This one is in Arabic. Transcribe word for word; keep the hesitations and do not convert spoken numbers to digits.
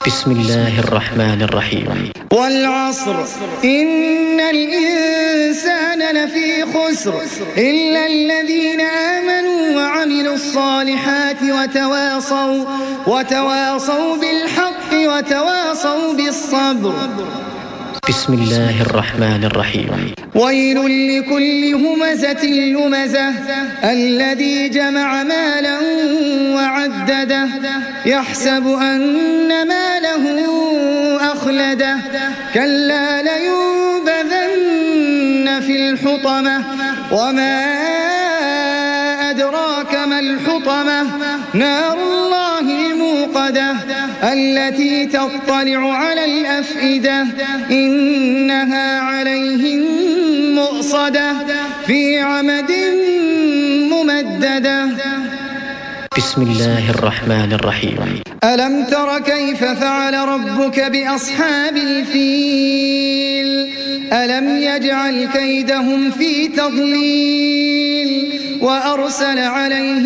بسم الله الرحمن الرحيم. والعصر إن الإنسان لفي خسر إلا الذين آمنوا وعملوا الصالحات وتواصوا وتواصوا بالحق وتواصوا بالصبر. بسم الله الرحمن الرحيم. ويل لكل همزة لمزة الذي جمع مالا وعدده يحسب أن ماله أخلده كلا لينبذن في الحطمة وما أدراك ما الحطمة نار الله الموقدة التي تطلع على الأفئدة إنها عليهم مؤصدة في عمد ممددة. بسم الله الرحمن الرحيم. ألم تر كيف فعل ربك بأصحاب الفيل ألم يجعل كيدهم في تضليل وأرسل عليهم